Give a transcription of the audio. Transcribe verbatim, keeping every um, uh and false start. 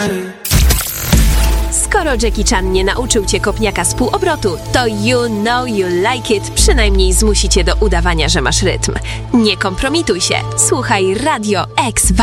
Skoro Jackie Chan nie nauczył cię kopniaka z półobrotu, to you know you like it przynajmniej zmusi cię do udawania, że masz rytm. Nie kompromituj się, słuchaj Radio X.